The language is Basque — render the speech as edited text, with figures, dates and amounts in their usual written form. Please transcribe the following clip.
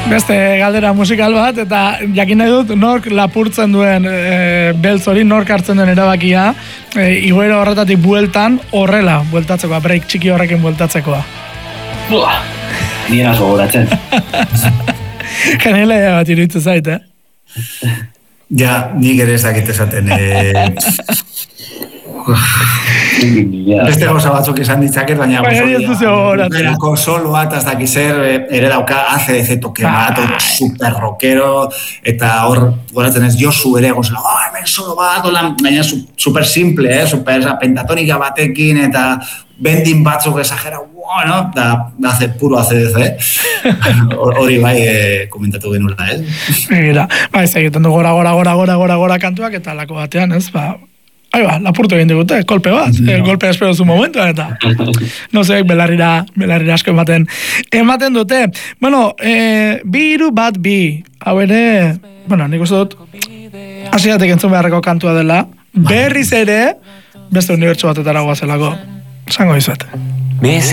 Beste galdera musikal bat, eta jakin nahi dut nork lapurtzen duen beltz hori, nork hartzen duen erabakia, igoera horretatik bueltan horrela bueltatzekoa, break txiki horrekin bueltatzekoa. Buah, nire asko goratzen. Geniala bat iruditzen zait, Ja, nik ere ez dakit esaten. Beste gauza batzuk esan ditzaket, baina berako soloa, eta ez dakiz ere dauka ACDC toke bat, super rockero, eta hor goratzen ez Josu ere gozela, hemen solo bat, baina super simple, super pentatonika batekin, eta bendin batzuk exagera, bueno, da puro ACDC, hori bai komentatu genula, Mira, bai, egiten du gora kantuak, eta lako batean, ez, Aiba, lapurtu egin digute, kolpe bat, golpe espero zu momentu, eta no sé, belarrira asko ematen dute. Bueno, biru bat bi, hau ere, bueno, nik uste dut, hasieratik entzun beharreko kantua dela, berriz ere, beste unibertsu batetara guazelako, zango dizuet.